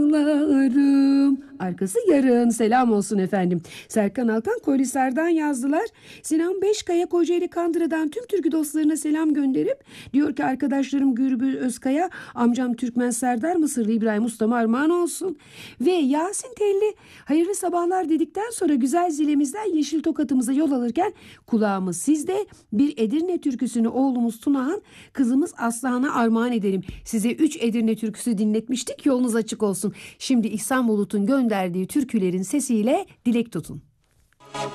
Akşamlarım. Arkası yarın. Selam olsun efendim. Serkan Alkan Kolisar'dan yazdılar. Sinan Beşkaya Kocaeli Kandıra'dan tüm türkü dostlarına selam gönderip diyor ki arkadaşlarım Gürbüz Özkaya, amcam Türkmen Serdar, Mısırlı İbrahim Usta'ma armağan olsun. Ve Yasin Telli hayırlı sabahlar dedikten sonra güzel zilemizden yeşil tokatımıza yol alırken kulağımız sizde, bir Edirne türküsünü oğlumuz Tunahan, kızımız Aslıhan'a armağan edelim. Size 3 Edirne türküsü dinletmiştik, yolunuz açık olsun. Şimdi İhsan Bulut'un gönderdiği türkülerin sesiyle dilek tutun.